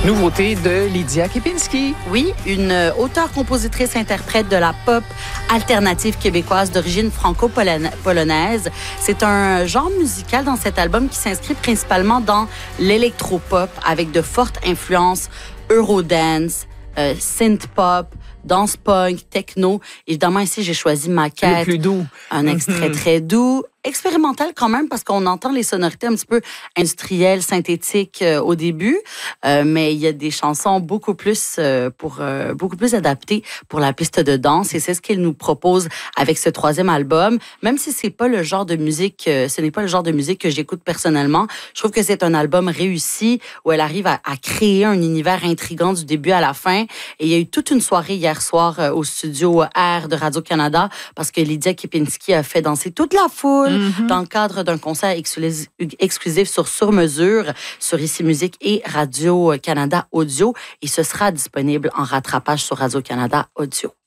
Nouveauté de Lydia Kepinski. Oui, une auteure-compositrice-interprète de la pop alternative québécoise d'origine franco-polonaise. C'est un genre musical dans cet album qui s'inscrit principalement dans l'électropop avec de fortes influences eurodance, synth-pop, danse punk, techno. Évidemment, ici, j'ai choisi Maquette. Le plus doux. Un extrait très doux, expérimental quand même, parce qu'on entend les sonorités un petit peu industrielles, synthétiques au début, mais il y a des chansons beaucoup plus adaptées pour la piste de danse, et c'est ce qu'elle nous propose avec ce troisième album. Même si c'est pas le genre de musique, ce n'est pas le genre de musique que j'écoute personnellement, je trouve que c'est un album réussi où elle arrive à créer un univers intriguant du début à la fin. Et il y a eu toute une soirée hier soir au studio R de Radio-Canada parce que Lydia Kepinski a fait danser toute la foule dans le cadre d'un concert exclusif sur mesure sur Ici Musique et Radio-Canada Audio. Et ce sera disponible en rattrapage sur Radio-Canada Audio.